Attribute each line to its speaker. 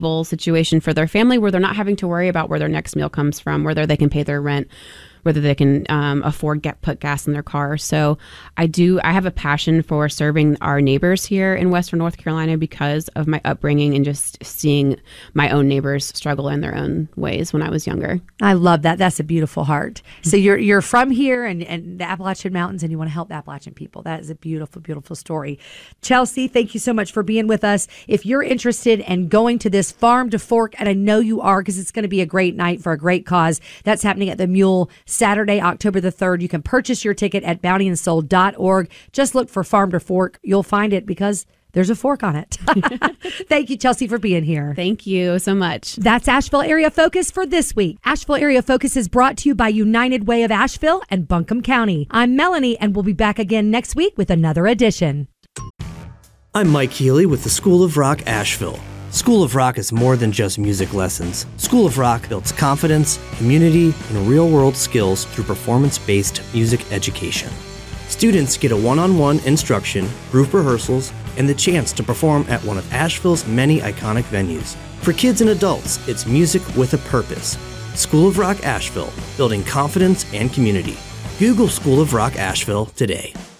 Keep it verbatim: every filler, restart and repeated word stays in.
Speaker 1: situation for their family where they're not having to worry about where their next meal comes from, whether they can pay their rent, whether they can um, afford get put gas in their car. So I do, I have a passion for serving our neighbors here in Western North Carolina because of my upbringing and just seeing my own neighbors struggle in their own ways when I was younger.
Speaker 2: I love that. That's a beautiful heart. So you're you're from here and, and the Appalachian Mountains, and you want to help the Appalachian people. That is a beautiful, beautiful story. Chelsea, thank you so much for being with us. If you're interested in going to this Farm to Fork, and I know you are because it's going to be a great night for a great cause, that's happening at the Mule Saturday, October the third. You can purchase your ticket at bounty and soul dot org. Just look for Farm to Fork. You'll find it because there's a fork on it. Thank you, Chelsea, for being here.
Speaker 1: Thank you so much.
Speaker 2: That's Asheville Area Focus for this week. Asheville Area Focus is brought to you by United Way of Asheville and Buncombe County. I'm Melanie, and we'll be back again next week with another edition.
Speaker 3: I'm Mike Healy with the School of Rock Asheville. School of Rock is more than just music lessons. School of Rock builds confidence, community, and real-world skills through performance-based music education. Students get a one-on-one instruction, group rehearsals, and the chance to perform at one of Asheville's many iconic venues. For kids and adults, it's music with a purpose. School of Rock Asheville, building confidence and community. Google School of Rock Asheville today.